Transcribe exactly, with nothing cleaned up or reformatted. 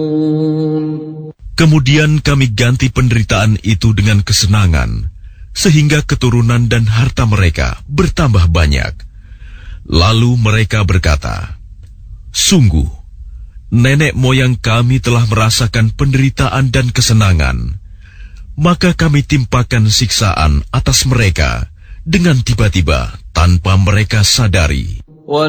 Kemudian kami ganti penderitaan itu dengan kesenangan, sehingga keturunan dan harta mereka bertambah banyak. Lalu mereka berkata, "Sungguh, nenek moyang kami telah merasakan penderitaan dan kesenangan, maka kami timpakan siksaan atas mereka dengan tiba-tiba tanpa mereka sadari."